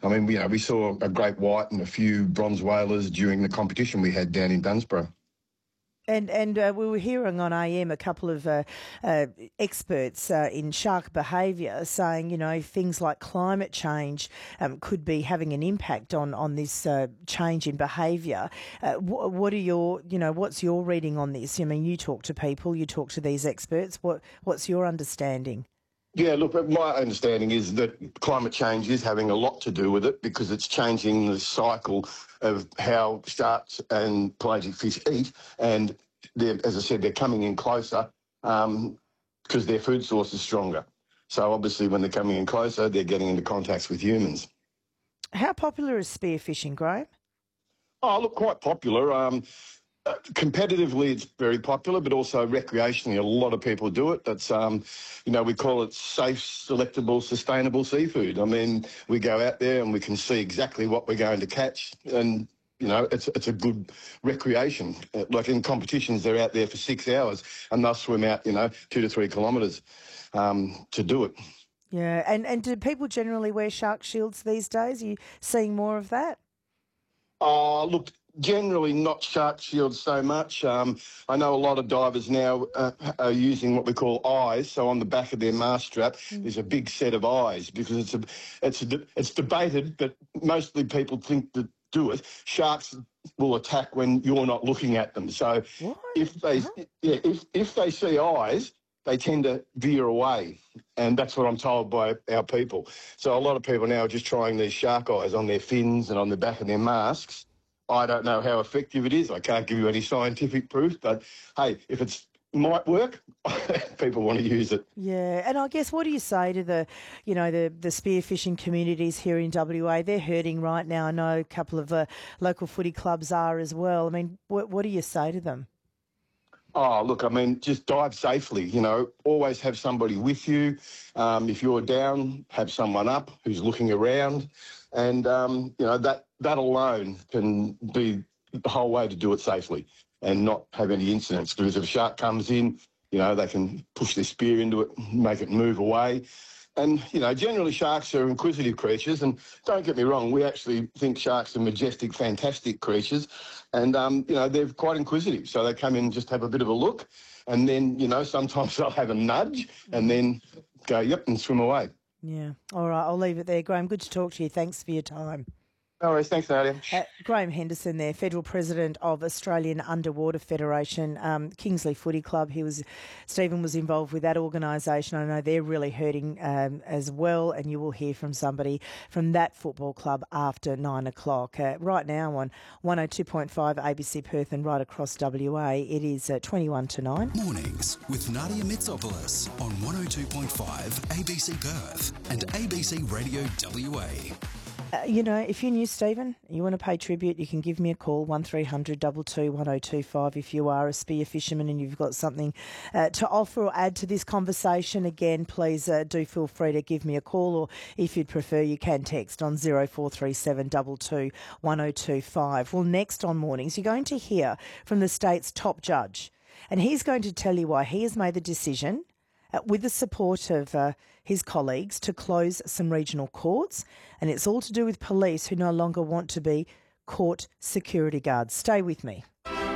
I mean, we saw a great white and a few bronze whalers during the competition we had down in Dunsborough. And we were hearing on AM a couple of experts in shark behaviour saying, things like climate change could be having an impact on this change in behaviour. What are what's your reading on this? I mean, you talk to people, you talk to these experts. What's your understanding? Yeah, look, my understanding is that climate change is having a lot to do with it because it's changing the cycle of how sharks and pelagic fish eat. And, as I said, they're coming in closer because their food source is stronger. So, obviously, when they're coming in closer, they're getting into contacts with humans. How popular is spearfishing, Graham? Oh, look, quite popular. Competitively, it's very popular, but also recreationally, a lot of people do it. That's, we call it safe, selectable, sustainable seafood. I mean, we go out there and we can see exactly what we're going to catch, and it's a good recreation. Like in competitions, they're out there for 6 hours, and they'll swim out, 2 to 3 kilometres to do it. Yeah, and do people generally wear shark shields these days? Are you seeing more of that? Look. Generally not shark shields so much. I know a lot of divers now are using what we call eyes. So on the back of their mask strap, there's a big set of eyes because it's debated, but mostly people think that do it. Sharks will attack when you're not looking at them. So if they see eyes, they tend to veer away, and that's what I'm told by our people. So a lot of people now are just trying these shark eyes on their fins and on the back of their masks. I don't know how effective it is. I can't give you any scientific proof, but hey, if it might work, people want to use it. Yeah, and I guess what do you say to the spearfishing communities here in WA? They're hurting right now. I know a couple of local footy clubs are as well. I mean, what do you say to them? Oh, look, I mean, just dive safely, always have somebody with you. If you're down, have someone up who's looking around. And, that alone can be the whole way to do it safely and not have any incidents. Because if a shark comes in, they can push their spear into it, make it move away. And, generally sharks are inquisitive creatures. And don't get me wrong, we actually think sharks are majestic, fantastic creatures. And, they're quite inquisitive. So they come in and just have a bit of a look. And then, sometimes they'll have a nudge and then go, yep, and swim away. Yeah. All right, I'll leave it there. Graham, good to talk to you. Thanks for your time. No worries. Thanks, Nadia. Graham Henderson there, Federal President of Australian Underwater Federation, Kingsley Footy Club. Stephen was involved with that organisation. I know they're really hurting as well, and you will hear from somebody from that football club after 9 o'clock. Right now on 102.5 ABC Perth and right across WA, it is 21 to 9. Mornings with Nadia Mitsopoulos on 102.5 ABC Perth and ABC Radio WA. If you're new, Stephen, you want to pay tribute, you can give me a call, 1300 22 1025. If you are a spear fisherman and you've got something to offer or add to this conversation, again, please do feel free to give me a call, or if you'd prefer, you can text on 0437 22 1025. Well, next on Mornings, you're going to hear from the state's top judge, and he's going to tell you why he has made the decision with the support of his colleagues to close some regional courts, and it's all to do with police who no longer want to be court security guards. Stay with me.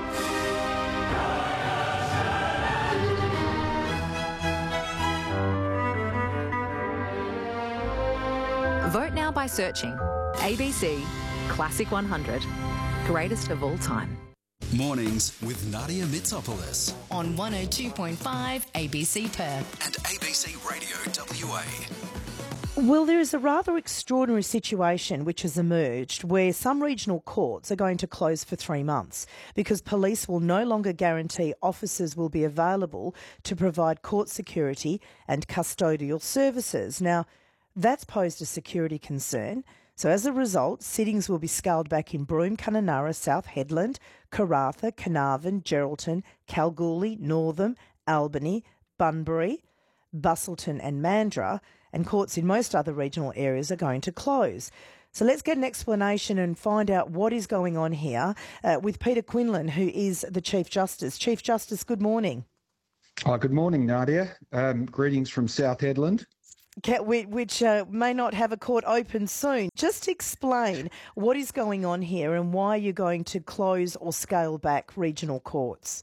Vote now by searching ABC Classic 100, greatest of all time. Mornings with Nadia Mitsopoulos on 102.5 ABC Perth and ABC Radio WA. Well, there is a rather extraordinary situation which has emerged where some regional courts are going to close for 3 months because police will no longer guarantee officers will be available to provide court security and custodial services. Now, that's posed a security concern. So as a result, sittings will be scaled back in Broome, Kununurra, South Hedland, Karratha, Carnarvon, Geraldton, Kalgoorlie, Northam, Albany, Bunbury, Busselton and Mandurah, and courts in most other regional areas are going to close. So let's get an explanation and find out what is going on here with Peter Quinlan, who is the Chief Justice. Chief Justice, good morning. Good morning, Nadia. Greetings from South Hedland. which may not have a court open soon. Just explain what is going on here and why you're going to close or scale back regional courts.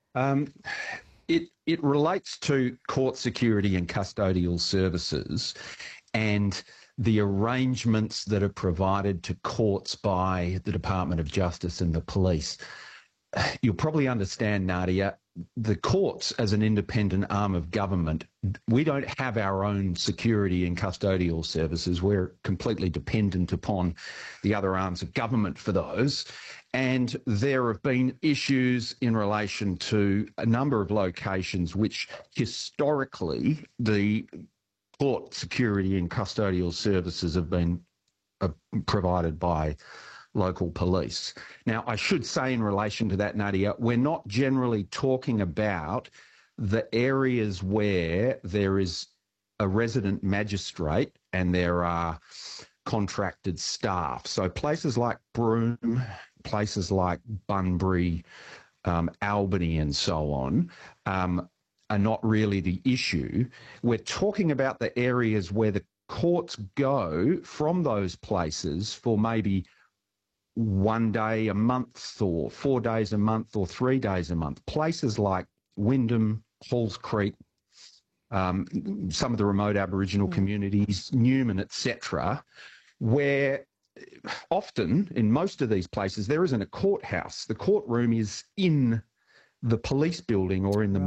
It relates to court security and custodial services and the arrangements that are provided to courts by the Department of Justice and the police. You'll probably understand, Nadia, the courts as an independent arm of government, we don't have our own security and custodial services. We're completely dependent upon the other arms of government for those. And there have been issues in relation to a number of locations which historically the court security and custodial services have been provided by local police. Now, I should say in relation to that, Nadia, we're not generally talking about the areas where there is a resident magistrate and there are contracted staff. So places like Broome, places like Bunbury, Albany and so on, are not really the issue. We're talking about the areas where the courts go from those places for maybe 1 day a month or 4 days a month or 3 days a month. Places like Wyndham, Halls Creek, some of the remote Aboriginal communities, Newman, etc., where often in most of these places there isn't a courthouse. The courtroom is in the police building or in the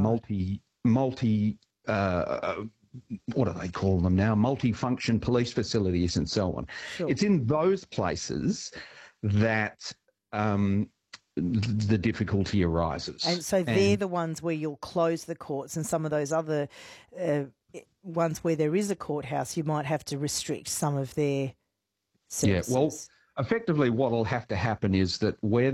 what do they call them now? Multi-function police facilities and so on. Sure. It's in those places that the difficulty arises. And so they're the ones where you'll close the courts, and some of those other ones where there is a courthouse, you might have to restrict some of their services. Yeah, well, effectively what will have to happen is that where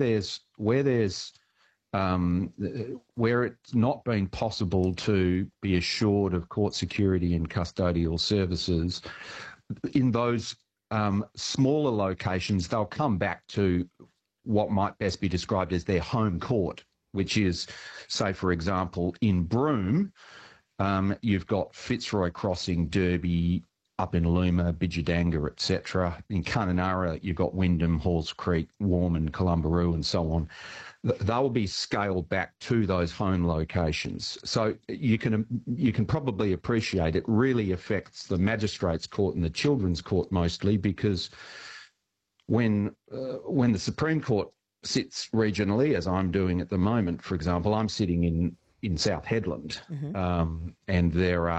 it's not been possible to be assured of court security and custodial services, in those smaller locations, they'll come back to what might best be described as their home court, which is, say, for example, in Broome, you've got Fitzroy Crossing, Derby, up in Luma, Bidjadanga, etc. In Kununurra, you've got Wyndham, Halls Creek, Warman, Columbaroo, and so on. They'll be scaled back to those home locations. So you can probably appreciate it really affects the Magistrates Court and the Children's Court mostly, because when the Supreme Court sits regionally, as I'm doing at the moment, for example, I'm sitting in South Hedland, and there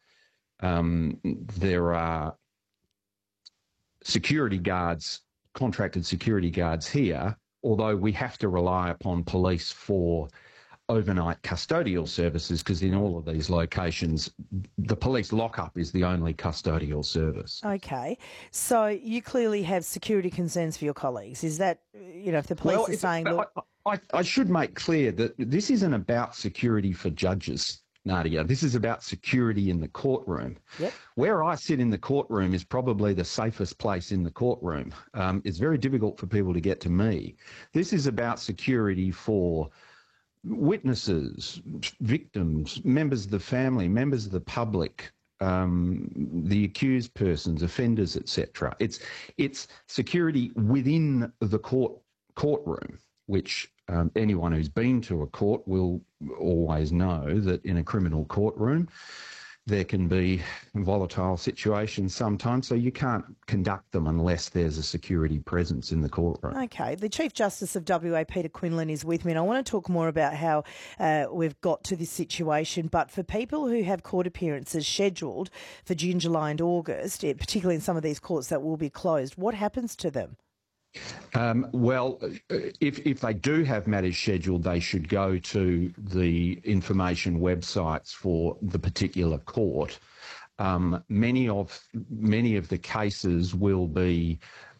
are security guards, contracted security guards here, although we have to rely upon police for overnight custodial services, because in all of these locations, the police lockup is the only custodial service. Okay. So you clearly have security concerns for your colleagues. Is that, if the police are saying... I should make clear that this isn't about security for judges, Nadia. This is about security in the courtroom. Yep. Where I sit in the courtroom is probably the safest place in the courtroom. It's very difficult for people to get to me. This is about security for witnesses, victims, members of the family, members of the public, the accused persons, offenders, etc. It's security within the courtroom, which anyone who's been to a court will always know that in a criminal courtroom there can be volatile situations sometimes, so you can't conduct them unless there's a security presence in the courtroom. Okay. The Chief Justice of WA, Peter Quinlan, is with me, and I want to talk more about how we've got to this situation. But for people who have court appearances scheduled for June, July and August, particularly in some of these courts that will be closed, what happens to them? Well, if they do have matters scheduled, they should go to the information websites for the particular court. Many of the cases will be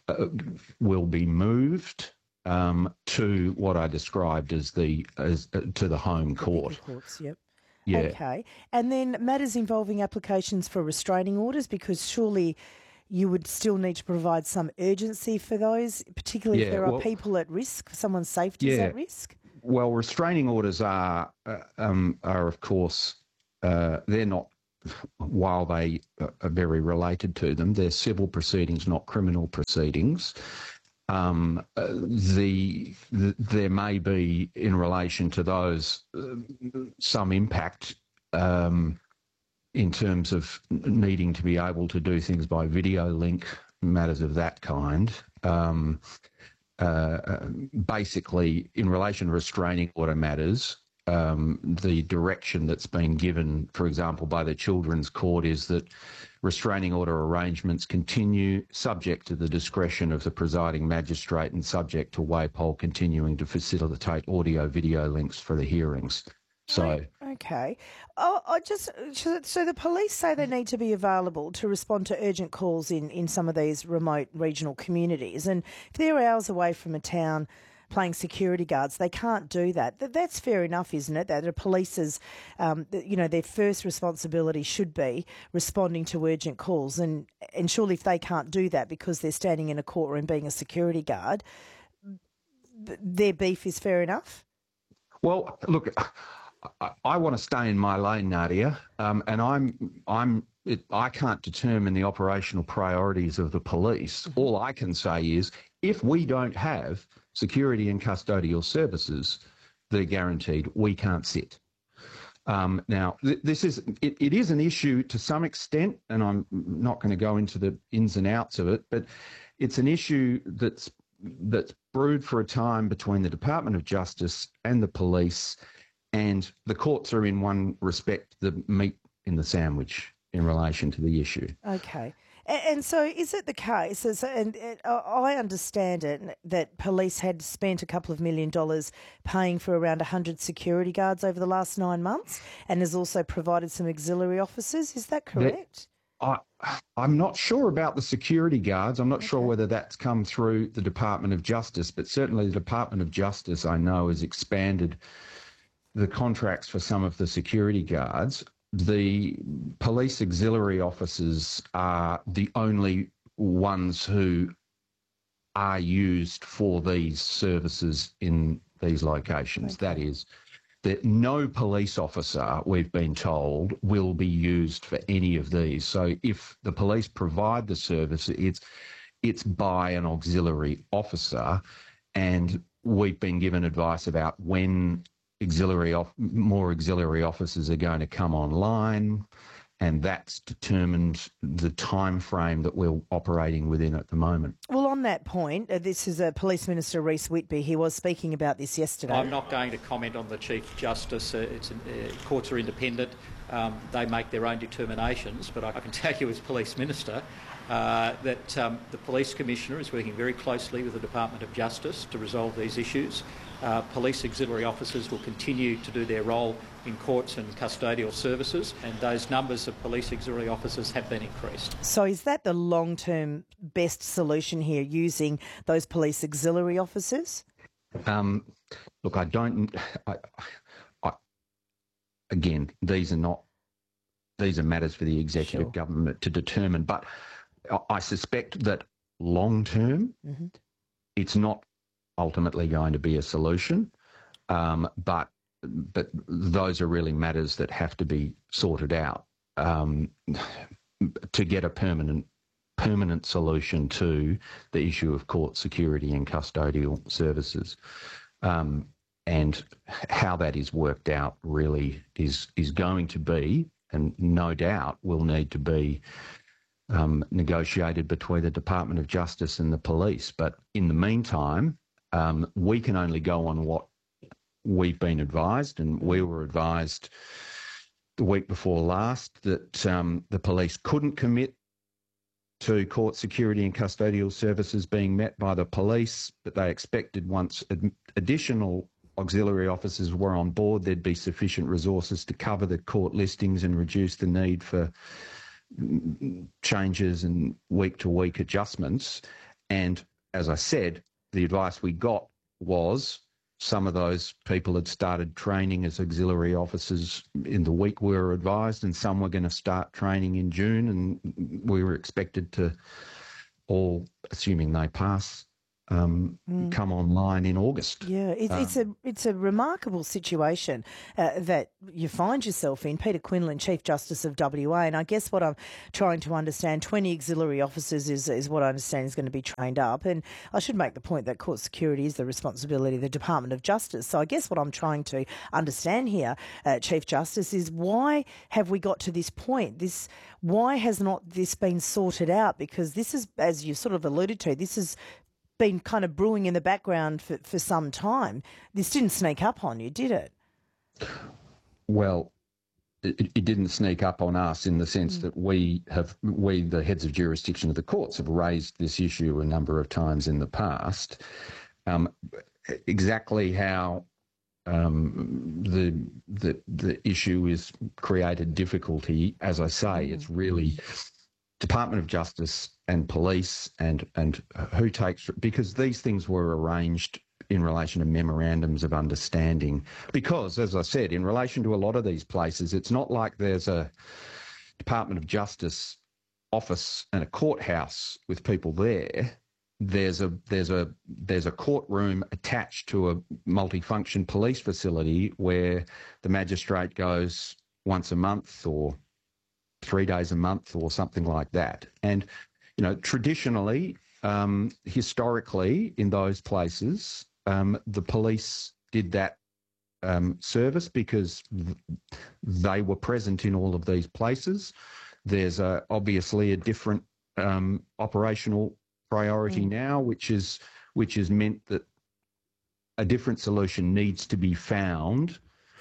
moved to what I described as to the home court. Courts, yep. Yeah. Okay, and then matters involving applications for restraining orders, because surely you would still need to provide some urgency for those, particularly if there are people at risk, someone's safety is at risk? Well, restraining orders are of course, they're not while they are very related to them, they're civil proceedings, not criminal proceedings. There may be, in relation to those, some impact in terms of needing to be able to do things by video link, matters of that kind. Basically, in relation to restraining order matters, the direction that's been given, for example, by the Children's Court is that restraining order arrangements continue subject to the discretion of the presiding magistrate and subject to WAPOL continuing to facilitate audio-video links for the hearings. So, okay. So the police say they need to be available to respond to urgent calls in some of these remote regional communities. And if they're hours away from a town playing security guards, they can't do that. That's fair enough, isn't it? That the police's, their first responsibility should be responding to urgent calls. And surely if they can't do that because they're standing in a courtroom being a security guard, their beef is fair enough? Well, look, I want to stay in my lane, Nadia, and I can't determine the operational priorities of the police. All I can say is, if we don't have security and custodial services that are guaranteed, we can't sit. Now, it is an issue to some extent, and I'm not going to go into the ins and outs of it, but it's an issue that's brewed for a time between the Department of Justice and the police, and the courts are, in one respect, the meat in the sandwich in relation to the issue. Okay. And so is it the case, and I understand it, that police had spent a couple of $1 million paying for around 100 security guards over the last 9 months, and has also provided some auxiliary officers. Is that correct? I'm not sure about the security guards. I'm not sure whether that's come through the Department of Justice, but certainly the Department of Justice, I know, has expanded the contracts for some of the security guards. The police auxiliary officers are the only ones who are used for these services in these locations. Okay. That is, that no police officer, we've been told, will be used for any of these. So if the police provide the service, it's by an auxiliary officer, and we've been given advice about when more auxiliary officers are going to come online, and that's determined the time frame that we're operating within at the moment. Well, on that point, this is Police Minister Rhys Whitby. He was speaking about this yesterday. I'm not going to comment on the Chief Justice. Courts are independent. They make their own determinations, but I can tell you as Police Minister that the Police Commissioner is working very closely with the Department of Justice to resolve these issues. Police auxiliary officers will continue to do their role in courts and custodial services, and those numbers of police auxiliary officers have been increased. So is that the long-term best solution here, using those police auxiliary officers? Look, again, these are matters for the executive government to determine, but I suspect that long-term, it's not ultimately going to be a solution, but those are really matters that have to be sorted out to get a permanent solution to the issue of court security and custodial services. And how that is worked out really is going to be, and no doubt will need to be, negotiated between the Department of Justice and the police. But in the meantime, we can only go on what we've been advised, and we were advised the week before last that the police couldn't commit to court security and custodial services being met by the police, but they expected once additional auxiliary officers were on board, there'd be sufficient resources to cover the court listings and reduce the need for changes and week-to-week adjustments. And as I said, the advice we got was some of those people had started training as auxiliary officers in the week we were advised, and some were going to start training in June, and we were expected to all, assuming they pass come online in August. Yeah, it's a remarkable situation that you find yourself in. Peter Quinlan, Chief Justice of WA, and I guess what I'm trying to understand, 20 auxiliary officers is what I understand is going to be trained up. And I should make the point that court security is the responsibility of the Department of Justice. So I guess what I'm trying to understand here, Chief Justice, is why have we got to this point? Why has not this been sorted out? Because this is, as you sort of alluded to, this has been kind of brewing in the background for some time. This didn't sneak up on you, did it? Well, it didn't sneak up on us in the sense that we, the heads of jurisdiction of the courts, have raised this issue a number of times in the past. Exactly how the issue is created difficulty, as I say, it's really Department of Justice and police and who takes, because these things were arranged in relation to memorandums of understanding. Because, as I said, in relation to a lot of these places, it's not like there's a Department of Justice office and a courthouse with people there. There's a courtroom attached to a multifunction police facility where the magistrate goes once a month or 3 days a month or something like that. And, traditionally, historically, in those places, the police did that service because they were present in all of these places. There's obviously a different operational priority now, which is meant that a different solution needs to be found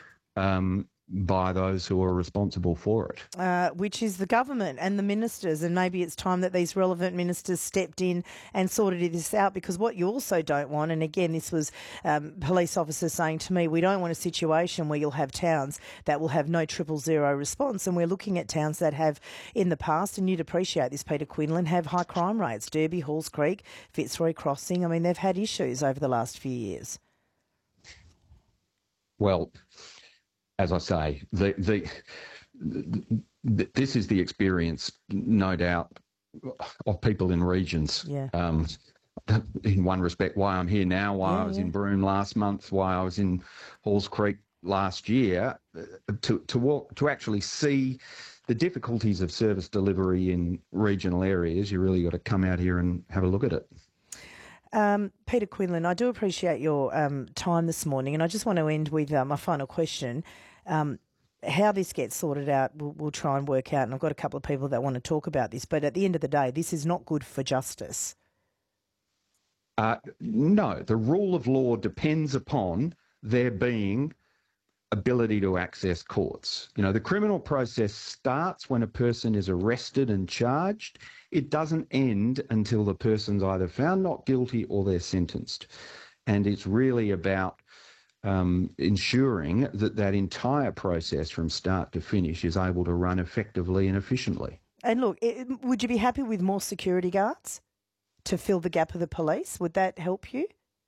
by those who are responsible for it. Which is the government and the ministers, and maybe it's time that these relevant ministers stepped in and sorted this out, because what you also don't want, and again this was police officers saying to me, we don't want a situation where you'll have towns that will have no 000 response, and we're looking at towns that have in the past, and you'd appreciate this, Peter Quinlan, have high crime rates. Derby, Halls Creek, Fitzroy Crossing, I mean they've had issues over the last few years. Well, as I say, this is the experience, no doubt, of people in regions. Yeah. In one respect, why I'm here now, why I was in Broome last month, why I was in Halls Creek last year, to actually see the difficulties of service delivery in regional areas. You really got to come out here and have a look at it. Peter Quinlan, I do appreciate your time this morning, and I just want to end with my final question. How this gets sorted out, we'll try and work out, and I've got a couple of people that want to talk about this, but at the end of the day, this is not good for justice. No, the rule of law depends upon there being ability to access courts. The criminal process starts when a person is arrested and charged. It doesn't end until the person's either found not guilty or they're sentenced. And it's really about ensuring that entire process from start to finish is able to run effectively and efficiently. And look, would you be happy with more security guards to fill the gap of the police? Would that help you?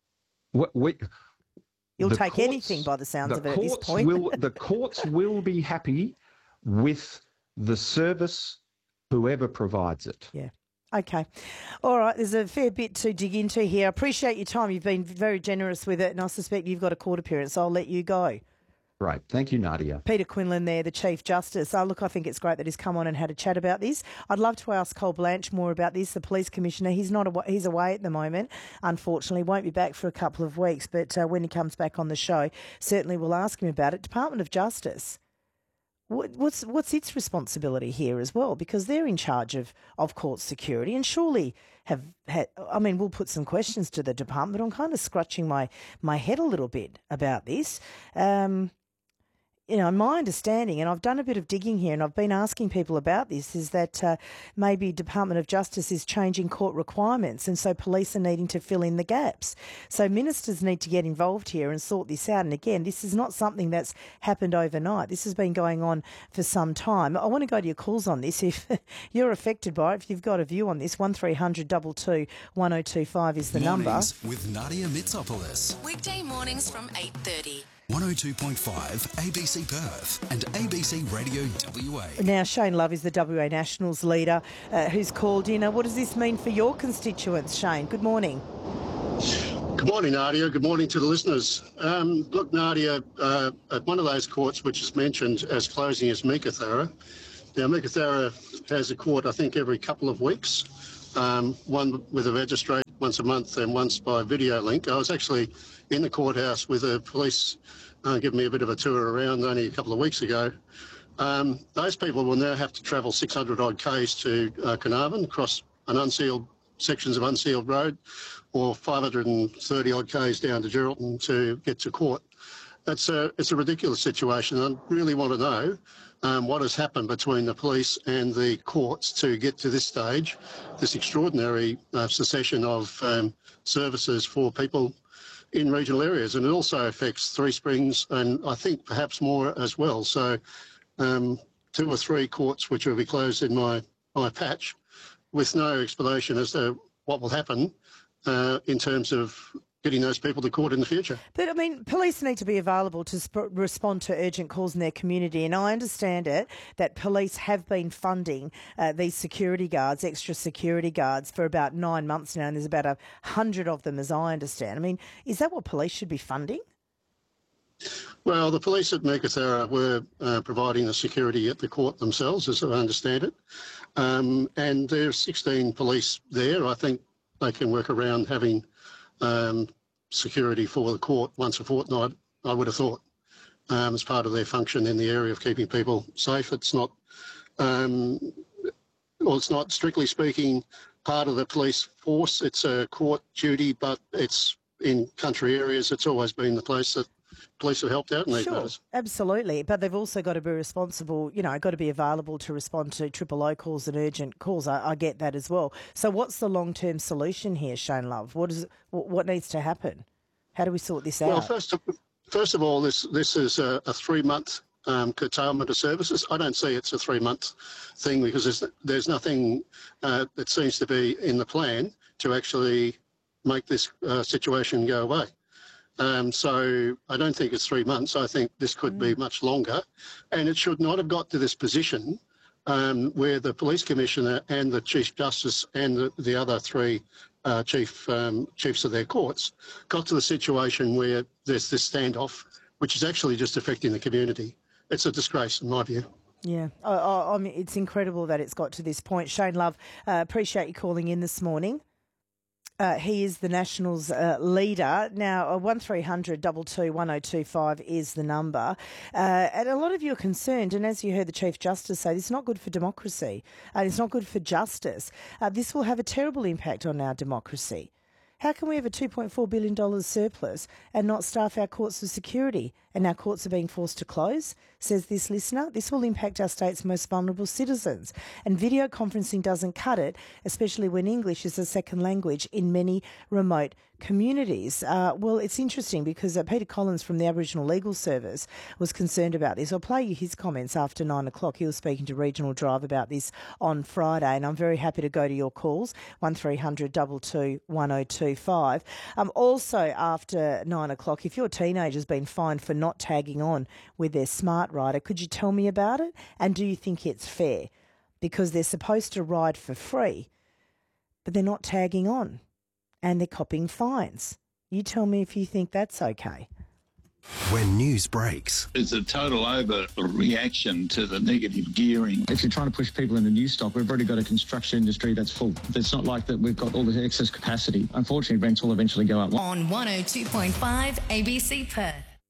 You'll take courts, anything by the sounds of it at this point. The courts will be happy with the service, whoever provides it. Yeah. Okay. All right. There's a fair bit to dig into here. I appreciate your time. You've been very generous with it, and I suspect you've got a court appearance, so I'll let you go. Right. Thank you, Nadia. Peter Quinlan there, the Chief Justice. Look, I think it's great that he's come on and had a chat about this. I'd love to ask Cole Blanche more about this, the Police Commissioner. He's away at the moment, unfortunately. Won't be back for a couple of weeks, but when he comes back on the show, certainly we'll ask him about it. Department of Justice, what's its responsibility here as well? Because they're in charge of court security and surely have had, we'll put some questions to the department, but I'm kind of scratching my head a little bit about this. My understanding, and I've done a bit of digging here and I've been asking people about this, is that maybe Department of Justice is changing court requirements and so police are needing to fill in the gaps. So ministers need to get involved here and sort this out. And again, this is not something that's happened overnight. This has been going on for some time. I want to go to your calls on this. If you're affected by it, if you've got a view on this, 1300 22 1025 is the number. With Nadia Mitsopoulos. Weekday mornings from 8:30. 102.5 ABC Perth and ABC Radio WA. Now, Shane Love is the WA Nationals leader who's called in. What does this mean for your constituents, Shane? Good morning. Good morning, Nadia. Good morning to the listeners. Look, Nadia, at one of those courts which is mentioned as closing is Meekatharra. Now, Meekatharra has a court, I think, every couple of weeks, one with a magistrate once a month and once by video link. I was actually in the courthouse with the police giving me a bit of a tour around only a couple of weeks ago. Those people will now have to travel 600 odd k's to Carnarvon, across sections of unsealed road, or 530 odd k's down to Geraldton to get to court. It's a ridiculous situation. I really want to know what has happened between the police and the courts to get to this stage, this extraordinary cessation of services for people in regional areas. And it also affects Three Springs and I think perhaps more as well. So 2 or 3 courts which will be closed in my patch with no explanation as to what will happen in terms of getting those people to court in the future. But, I mean, police need to be available to respond to urgent calls in their community, and I understand it that police have been funding these security guards, extra security guards, for about 9 months now, and there's about 100 of them, as I understand. I mean, is that what police should be funding? Well, the police at Meekatharra were providing the security at the court themselves, as I understand it, and there's 16 police there. I think they can work around having security for the court once a fortnight, I would have thought, as part of their function in the area of keeping people safe. It's not, it's not strictly speaking part of the police force. It's a court duty, but it's in country areas. It's always been the place that police have helped out in these matters. Absolutely. But they've also got to be responsible, got to be available to respond to 000 calls and urgent calls. I get that as well. So what's the long-term solution here, Shane Love? What needs to happen? How do we sort this out? Well, first of all, this is a 3-month curtailment of services. I don't see it's a 3-month thing because there's nothing that seems to be in the plan to actually make this situation go away. So I don't think it's 3 months. I think this could be much longer. And it should not have got to this position where the police commissioner and the Chief Justice and the other 3 chiefs of their courts got to the situation where there's this standoff, which is actually just affecting the community. It's a disgrace, in my view. Yeah, I mean, it's incredible that it's got to this point. Shane Love, appreciate you calling in this morning. He is the Nationals leader. Now, 1300 22 1025 is the number. And a lot of you are concerned, and as you heard the Chief Justice say, this is not good for democracy. It's not good for justice. This will have a terrible impact on our democracy. How can we have a $2.4 billion surplus and not staff our courts with security? And our courts are being forced to close, says this listener. This will impact our state's most vulnerable citizens. And video conferencing doesn't cut it, especially when English is a second language in many remote communities. Well, it's interesting because Peter Collins from the Aboriginal Legal Service was concerned about this. I'll play you his comments after 9 o'clock. He was speaking to Regional Drive about this on Friday, and I'm very happy to go to your calls, 1300 22 1025. Also, after 9 o'clock, if your teenager's been fined for not tagging on with their smart rider, could you tell me about it? And do you think it's fair? Because they're supposed to ride for free, but they're not tagging on. And they're copping fines. You tell me if you think that's okay. When news breaks. It's a total overreaction to the negative gearing. If you're trying to push people into new stock, we've already got a construction industry that's full. It's not like that we've got all this excess capacity. Unfortunately, rents will eventually go up. On 102.5 ABC Perth.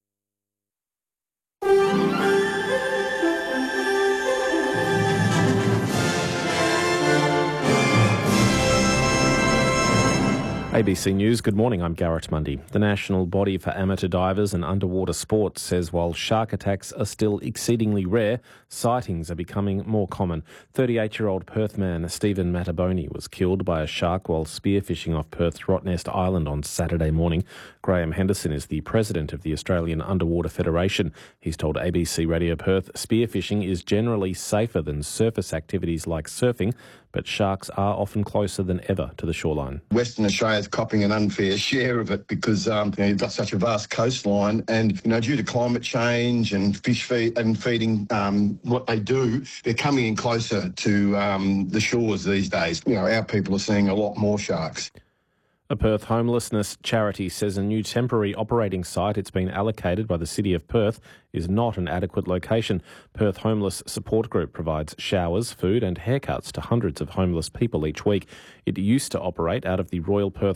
ABC News, good morning, I'm Garrett Mundy. The National Body for Amateur Divers and Underwater Sports says while shark attacks are still exceedingly rare, sightings are becoming more common. 38-year-old Perth man Stephen Mataboni was killed by a shark while spearfishing off Perth's Rottnest Island on Saturday morning. Graham Henderson is the president of the Australian Underwater Federation. He's told ABC Radio Perth spearfishing is generally safer than surface activities like surfing, but sharks are often closer than ever to the shoreline. Western Australia's copping an unfair share of it because you've got such a vast coastline, and due to climate change and fish feeding what they do, they're coming in closer to the shores these days. Our people are seeing a lot more sharks. A Perth homelessness charity says a new temporary operating site it's been allocated by the City of Perth is not an adequate location. Perth Homeless Support Group provides showers, food and haircuts to hundreds of homeless people each week. It used to operate out of the Royal Perth